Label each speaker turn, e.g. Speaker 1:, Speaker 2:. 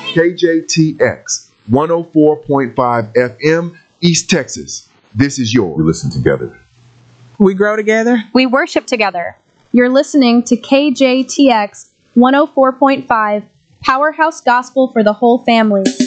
Speaker 1: KJTX 104.5 FM, East Texas. This is yours. We listen together.
Speaker 2: We grow together.
Speaker 3: We worship together.
Speaker 4: You're listening to KJTX 104.5, Powerhouse Gospel for the whole family.